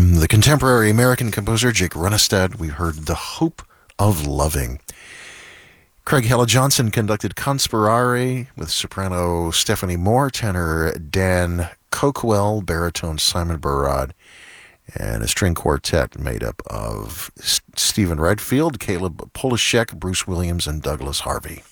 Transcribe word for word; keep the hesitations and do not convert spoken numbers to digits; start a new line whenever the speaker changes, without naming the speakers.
From the contemporary American composer Jake Runestad, we heard The Hope of Loving. Craig Hella-Johnson conducted Conspirare with soprano Stephanie Moore, tenor Dan Coquell, baritone Simon Barad, and a string quartet made up of S- Stephen Redfield, Caleb Polishek, Bruce Williams, and Douglas Harvey.